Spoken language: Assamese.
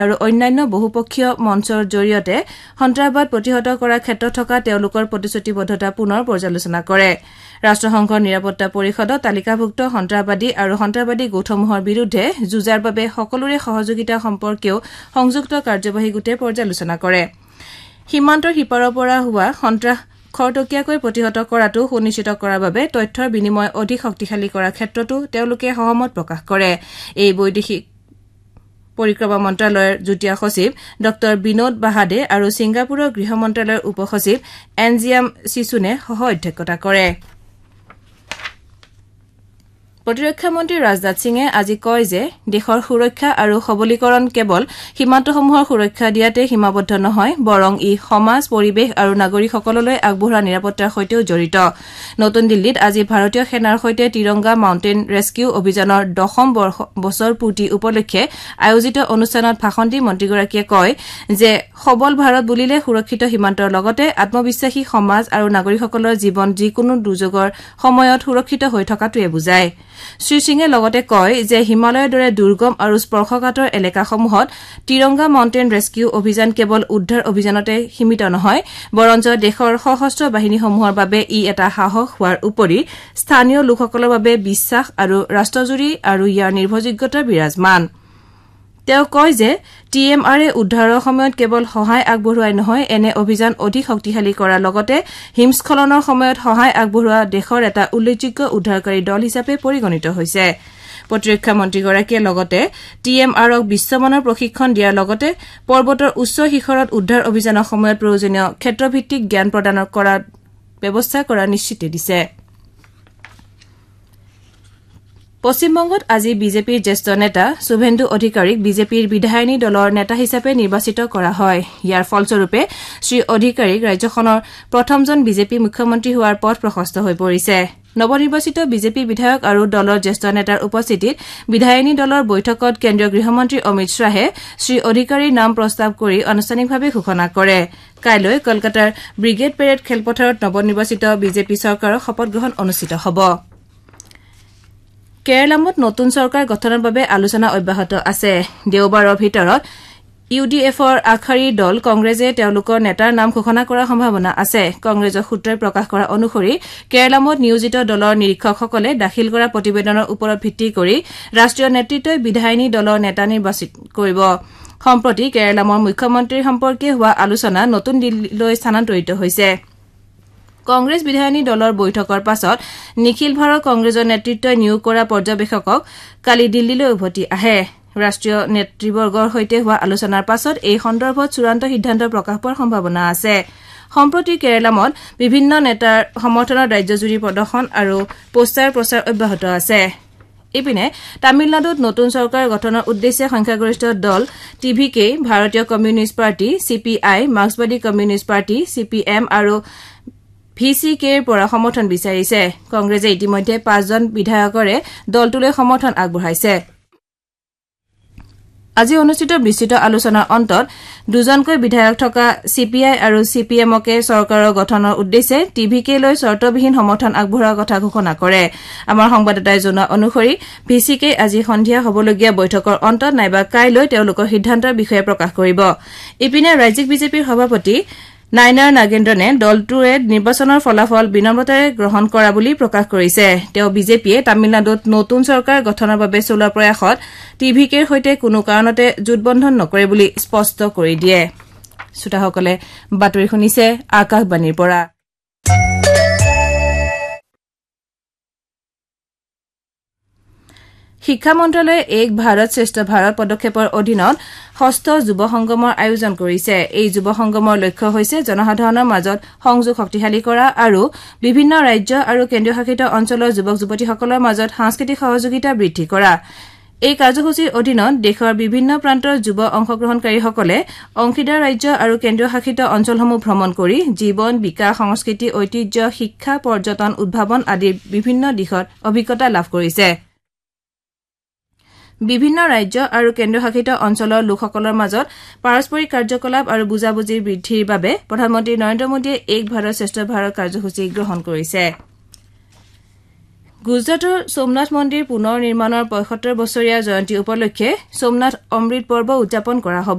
আৰু অন্যান্য বহুপক্ষীয় মঞ্চৰ জৰিয়তে সন্ত্ৰাসবাদ প্ৰতিহত কৰাৰ ক্ষেত্ৰত থকা তেওঁলোকৰ প্ৰতিশ্ৰুতিবদ্ধতা পুনৰ পৰ্যালোচনা কৰে ৰাষ্ট্ৰসংঘৰ নিৰাপত্তা পৰিষদত তালিকাভুক্ত সন্ত্ৰাসবাদী আৰু সন্ত্ৰাসবাদী গোটসমূহৰ বিৰুদ্ধে যুঁজাৰ বাবে সকলোৰে সহযোগিতা সম্পৰ্কেও সংযুক্ত কাৰ্যবাহী গোটে পৰ্যালোচনা কৰে সীমান্তৰ সিপাৰৰ পৰা হোৱা সন্ত্ৰাস খৰতকীয়াকৈ প্ৰতিহত কৰাটো সুনিশ্চিত কৰাৰ বাবে তথ্যৰ বিনিময় অধিক শক্তিশালী কৰাৰ ক্ষেত্ৰতো তেওঁলোকে সহমত প্ৰকাশ কৰে এই বৈদেশিক পৰিক্ৰমা মন্ত্ৰালয়ৰ যুটীয়া সচিব ডক্টৰ বিনোদ বাহাদে আৰু ছিংগাপুৰৰ গৃহ মন্ত্ৰালয়ৰ উপ সচিব এনজিএম চিচুনে সহ অধ্যক্ষতা কৰে প্ৰতিৰক্ষা মন্ত্ৰী ৰাজনাথ সিঙে আজি কয় যে দেশৰ সুৰক্ষা আৰু সবলীকৰণ কেৱল সীমান্তসমূহৰ সুৰক্ষা দিয়াতে সীমাবদ্ধ নহয় বৰং ই সমাজ পৰিৱেশ আৰু নাগৰিকসকললৈ আগবঢ়োৱা নিৰাপত্তাৰ সৈতেও জড়িত নতুন দিল্লীত আজি ভাৰতীয় সেনাৰ সৈতে তিৰংগা মাউণ্টেইন ৰেস্কিউ অভিযানৰ 10ম বছৰ পূৰ্তি উপলক্ষে আয়োজিত অনুষ্ঠানত ভাষণ দি মন্ত্ৰীগৰাকীয়ে কয় যে সবল ভাৰত বুলিলে সুৰক্ষিত সীমান্তৰ লগতে আত্মবিশ্বাসী সমাজ আৰু নাগৰিকসকলৰ জীৱন যিকোনো দুৰ্যোগৰ সময়ত সুৰক্ষিত হৈ থকাটোৱে বুজায় শ্ৰীসিঙে লগতে কয় যে হিমালয়ৰ দৰে দুৰ্গম আৰু স্পৰ্শকাতৰ এলেকাসমূহত তিৰংগা মাউণ্টেইন ৰেস্কিউ অভিযান কেৱল উদ্ধাৰ অভিযানতে সীমিত নহয় বৰঞ্চ দেশৰ সশস্ত্ৰ বাহিনীসমূহৰ বাবে ই এটা সাহস হোৱাৰ উপৰি স্থানীয় লোকসকলৰ বাবে বিশ্বাস আৰু ৰাষ্ট্ৰজুৰি আৰু ইয়াৰ নিৰ্ভৰযোগ্যতা বিৰাজমান তেওঁ কয় যে টিএমআৰে উদ্ধাৰৰ সময়ত কেৱল সহায় আগবঢ়োৱাই নহয় এনে অভিযান অধিক শক্তিশালী কৰাৰ লগতে হিমস্খলনৰ সময়ত সহায় আগবঢ়োৱা দেশৰ এটা উল্লেখযোগ্য উদ্ধাৰকাৰী দল হিচাপে পৰিগণিত হৈছে প্ৰতিৰক্ষা মন্ত্ৰীগৰাকীয়ে লগতে টিএমআৰক বিশ্বমানৰ প্ৰশিক্ষণ দিয়াৰ লগতে পৰ্বতৰ উচ্চ শিখৰত উদ্ধাৰ অভিযানৰ সময়ত প্ৰয়োজনীয় ক্ষেত্ৰভিত্তিক জ্ঞান প্ৰদান কৰাৰ ব্যৱস্থা কৰাৰ নিশ্চিতি দিছে পশ্চিমবংগত আজি বিজেপিৰ জ্যেষ্ঠ নেতা শুভেন্দু অধিকাৰীক বিজেপিৰ বিধায়িনী দলৰ নেতা হিচাপে নিৰ্বাচিত কৰা হয় ইয়াৰ ফলস্বৰূপে শ্ৰী অধিকাৰীক ৰাজ্যখনৰ প্ৰথমজন বিজেপি মুখ্যমন্ত্ৰী হোৱাৰ পথ প্ৰশস্ত হৈ পৰিছে নৱনিৰ্বাচিত বিজেপি বিধায়ক আৰু দলৰ জ্যেষ্ঠ নেতাৰ উপস্থিতিত বিধায়িনী দলৰ বৈঠকত কেন্দ্ৰীয় গৃহমন্ত্ৰী অমিত শ্বাহে শ্ৰী অধিকাৰীৰ নাম প্ৰস্তাৱ কৰি আনুষ্ঠানিকভাৱে ঘোষণা কৰে কাইলৈ কলকাতাৰ ব্ৰিগেড পেৰেড খেলপথাৰত নৱনিৰ্বাচিত বিজেপি চৰকাৰৰ শপত গ্ৰহণ অনুষ্ঠিত হ'ব কেৰালামত নতুন চৰকাৰ গঠনৰ বাবে আলোচনা অব্যাহত আছে দেওবাৰৰ ভিতৰত ইউডিএফৰ আগশাৰীৰ দল কংগ্ৰেছে তেওঁলোকৰ নেতাৰ নাম ঘোষণা কৰাৰ সম্ভাৱনা আছে কংগ্ৰেছৰ সূত্ৰই প্ৰকাশ কৰা অনুসৰি কেৰালামত নিয়োজিত দলৰ নিৰীক্ষকসকলে দাখিল কৰা প্ৰতিবেদনৰ ওপৰত ভিত্তি কৰি ৰাষ্ট্ৰীয় নেতৃত্বই বিধায়িনী দলৰ নেতা নিৰ্বাচিত কৰিব সম্প্ৰতি কেৰালামৰ মুখ্যমন্ত্ৰীৰ সম্পৰ্কে হোৱা আলোচনা নতুন দিল্লীলৈ স্থানান্তৰিত হৈছে কংগ্ৰেছ বিধায়িনী দলৰ বৈঠকৰ পাছত নিখিল ভাৰত কংগ্ৰেছৰ নেতৃত্বই নিয়োগ কৰা পৰ্যবেক্ষকক কালি দিল্লীলৈ উভতি আহে ৰাষ্ট্ৰীয় নেতৃবৰ্গৰ সৈতে হোৱা আলোচনাৰ পাছত এই সন্দৰ্ভত চূড়ান্ত সিদ্ধান্ত প্ৰকাশ পোৱাৰ সম্ভাৱনা আছে সম্প্ৰতি কেৰালামত বিভিন্ন নেতাৰ সমৰ্থনত ৰাজ্যজুৰি প্ৰদৰ্শন আৰু পোষ্টাৰ প্ৰচাৰ অব্যাহত আছে ইপিনে তামিলনাডুত নতুন চৰকাৰ গঠনৰ উদ্দেশ্যে সংখ্যাগৰিষ্ঠ দল টিভিকে ভাৰতীয় কমিউনিষ্ট পাৰ্টি চিপিআই মাৰ্ক্সবাদী কমিউনিষ্ট পাৰ্টি চিপিএম আৰু ভিচিকেৰ পৰা সমৰ্থন বিচাৰিছে কংগ্ৰেছে ইতিমধ্যে 5জন বিধায়কৰে দলটোলৈ সমৰ্থন আগবঢ়াইছে আজি অনুষ্ঠিত বিস্তৃত আলোচনাৰ অন্তত দুজনকৈ বিধায়ক থকা চিপিআই আৰু চিপিএমকে চৰকাৰৰ গঠনৰ উদ্দেশ্যে টিভিকে লৈ চৰ্তবিহীন সমৰ্থন আগবঢ়োৱাৰ কথা ঘোষণা কৰে আমাৰ সংবাদদাতাই জনোৱা অনুসৰি ভিচিকে আজি সন্ধিয়া হ'বলগীয়া বৈঠকৰ অন্তত নাইবা কাইলৈ তেওঁলোকৰ সিদ্ধান্তৰ বিষয়ে প্ৰকাশ কৰিব ইপিনে ৰাজ্যিক বিজেপিৰ সভাপতি নাইনাৰ নাগেন্দ্ৰনে দলটোৱে নিৰ্বাচনৰ ফলাফল বিনম্ৰতাৰে গ্ৰহণ কৰা বুলি প্ৰকাশ কৰিছে তেওঁ বিজেপিয়ে তামিলনাডুত নতুন চৰকাৰ গঠনৰ বাবে চলোৱা প্ৰয়াসত টিভিকেৰ সৈতে কোনো কাৰণতে জোটবন্ধন নকৰে বুলি স্পষ্ট কৰি দিয়ে শ্ৰোতাসকলে বাতৰি শুনিছে আকাশবাণীৰ পৰা শিক্ষা মন্ত্ৰালয়ে এক ভাৰত শ্ৰেষ্ঠ ভাৰত পদক্ষেপৰ অধীনত 6ষ্ঠ যুৱ সংগমৰ আয়োজন কৰিছে এই যুৱ সংগমৰ লক্ষ্য হৈছে জনসাধাৰণৰ মাজত সংযোগ শক্তিশালী কৰা আৰু বিভিন্ন ৰাজ্য আৰু কেন্দ্ৰীয় শাসিত অঞ্চলৰ যুৱক যুৱতীসকলৰ মাজত সাংস্কৃতিক সহযোগিতা বৃদ্ধি কৰা এই কাৰ্যসূচীৰ অধীনত দেশৰ বিভিন্ন প্ৰান্তৰ যুৱ অংশগ্ৰহণকাৰীসকলে অংশীদাৰ ৰাজ্য আৰু কেন্দ্ৰীয় শাসিত অঞ্চলসমূহ ভ্ৰমণ কৰি জীৱন বিকাশ সংস্কৃতি ঐতিহ্য শিক্ষা পৰ্যটন উদ্ভাৱন আদিৰ বিভিন্ন দিশত অভিজ্ঞতা লাভ কৰিছে বিভিন্ন ৰাজ্য আৰু কেন্দ্ৰীয় শাসিত অঞ্চলৰ লোকসকলৰ মাজত পাৰস্পৰিক কাৰ্যকলাপ আৰু বুজাবুজিৰ বৃদ্ধিৰ বাবে প্ৰধানমন্ত্ৰী নৰেন্দ্ৰ মোদীয়ে এক ভাৰত শ্ৰেষ্ঠ ভাৰত কাৰ্যসূচী গ্ৰহণ কৰিছে গুজৰাটৰ সোমনাথ মন্দিৰ পুনৰ নিৰ্মাণৰ ৭৫ বছৰীয়া জয়ন্তী উপলক্ষে সোমনাথ অমৃত পৰ্ব উদযাপন কৰা হ'ব